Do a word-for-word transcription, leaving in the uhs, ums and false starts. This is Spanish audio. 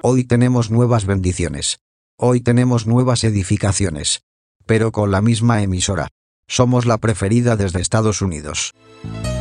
Hoy tenemos nuevas bendiciones. Hoy tenemos nuevas edificaciones. Pero con la misma emisora. Somos la preferida desde Estados Unidos.